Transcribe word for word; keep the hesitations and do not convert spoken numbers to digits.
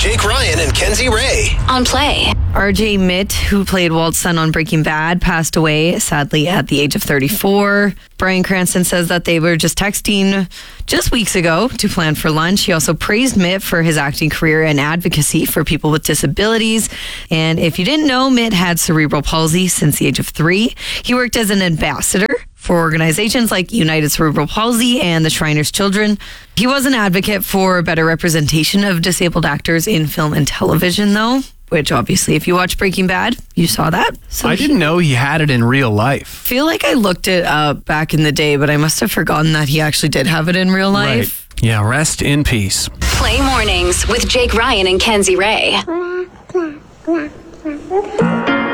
Jake Ryan and Kenzie Ray on Play. R J Mitt, who played Walt's son on Breaking Bad, passed away, sadly, at the age of thirty-four. Bryan Cranston says that they were just texting just weeks ago to plan for lunch. He also praised Mitt for his acting career and advocacy for people with disabilities. And if you didn't know, Mitt had cerebral palsy since the age of three. He worked as an ambassador for organizations like United Cerebral Palsy and the Shriners Children. He was an advocate for better representation of disabled actors in film and television, though, which obviously, if you watch Breaking Bad, you saw that. So I didn't know he had it in real life. I feel like I looked it up back in the day, but I must have forgotten that he actually did have it in real life. Right. Yeah, rest in peace. Play mornings with Jake Ryan and Kenzie Ray.